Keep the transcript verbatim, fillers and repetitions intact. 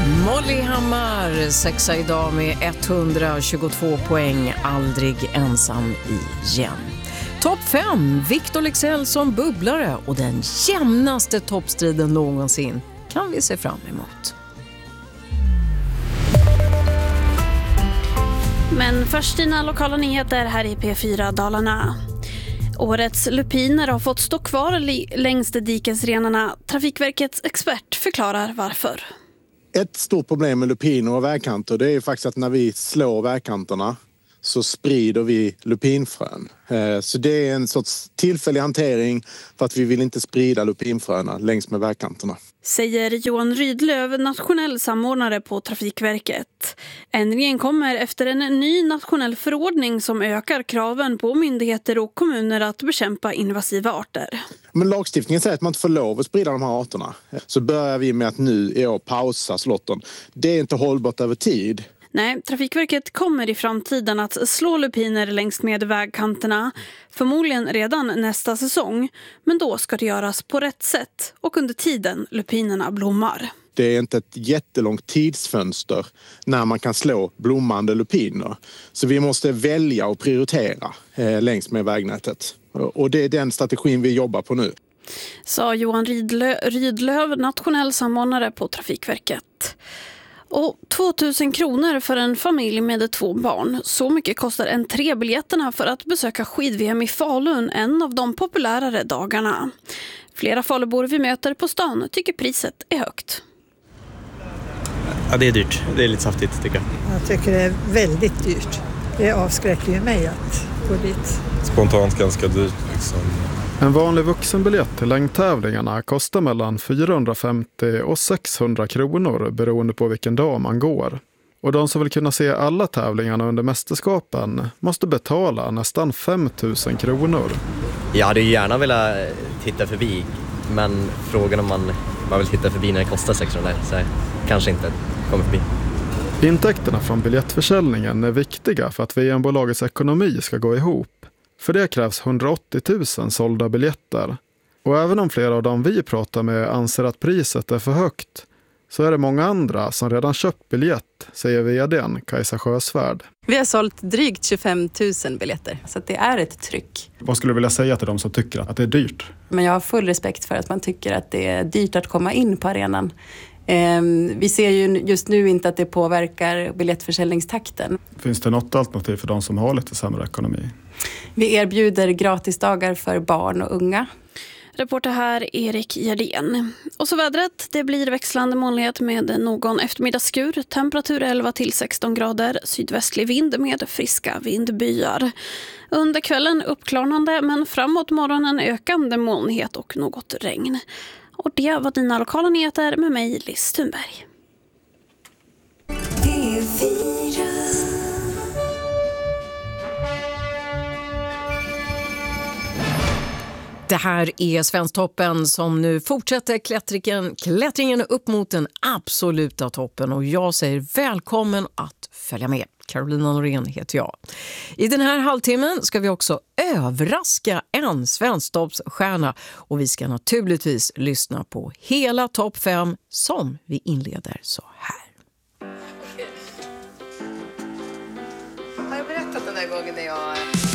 Molly Hammar, sexa idag med etthundratjugotvå poäng, aldrig ensam igen. Topp fem, Victor Leksell som bubblare och den jämnaste toppstriden någonsin kan vi se fram emot. Men först dina lokala nyheter här i P fyra Dalarna. Årets lupiner har fått stå kvar längs dikesrenarna. Trafikverkets expert förklarar varför. Ett stort problem med lupiner och vägkanter, det är faktiskt att när vi slår vägkanterna så sprider vi lupinfrön. Så det är en sorts tillfällig hantering för att vi vill inte sprida lupinfröna längs med vägkanterna. Säger Johan Rydlöv, nationell samordnare på Trafikverket. Ändringen kommer efter en ny nationell förordning som ökar kraven på myndigheter och kommuner att bekämpa invasiva arter. Men lagstiftningen säger att man inte får lov att sprida de här arterna. Så börjar vi med att nu i år pausa slotten. Det är inte hållbart över tid. Nej, Trafikverket kommer i framtiden att slå lupiner längs med vägkanterna, förmodligen redan nästa säsong. Men då ska det göras på rätt sätt och under tiden lupinerna blommar. Det är inte ett jättelångt tidsfönster när man kan slå blommande lupiner. Så vi måste välja och prioritera eh, längs med vägnätet. Och det är den strategin vi jobbar på nu. Sa Johan Rydlöv, Rydlöv nationell samordnare på Trafikverket. Och tvåtusen kronor för en familj med två barn. Så mycket kostar entrébiljetterna för att besöka skid-V M i Falun, en av de populärare dagarna. Flera falubor vi möter på stan tycker priset är högt. Ja, det är dyrt. Det är lite saftigt tycker jag. Jag tycker det är väldigt dyrt. Det avskräcker ju mig att gå dit. Spontant ganska dyrt liksom. En vanlig vuxenbiljett till längdtävlingarna kostar mellan fyrahundrafemtio och sexhundra kronor beroende på vilken dag man går. Och de som vill kunna se alla tävlingarna under mästerskapen måste betala nästan fem tusen kronor. Jag hade ju gärna velat titta förbi, men frågan om man bara vill titta förbi när det kostar sexhundra så här, kanske inte kommer förbi. Intäkterna från biljettförsäljningen är viktiga för att V M-bolagets ekonomi ska gå ihop. För det krävs hundraåttio tusen sålda biljetter. Och även om flera av dem vi pratar med anser att priset är för högt, så är det många andra som redan köpt biljett, säger vdn Kajsa Sjösvärd. Vi har sålt drygt tjugofem tusen biljetter, så att det är ett tryck. Vad skulle du vilja säga till de som tycker att det är dyrt? Men jag har full respekt för att man tycker att det är dyrt att komma in på arenan. Vi ser ju just nu inte att det påverkar biljettförsäljningstakten. Finns det något alternativ för de som har lite sämre ekonomi? Vi erbjuder gratisdagar för barn och unga. Reporter här Erik Gerdén. Och så vädret, det blir växlande molnighet med någon eftermiddagsskur. Temperatur elva till sexton grader, sydvästlig vind med friska vindbyar. Under kvällen uppklarnande men framåt morgonen ökande molnighet och något regn. Och det var dina lokala nyheter med mig, Liz Thunberg. Det här är Svensktoppen som nu fortsätter klättringen, klättringen upp mot den absoluta toppen. Och jag säger välkommen att följa med. Carolina Norén heter jag. I den här halvtimmen ska vi också överraska en Svensktoppsstjärna. Och vi ska naturligtvis lyssna på hela topp fem som vi inleder så här.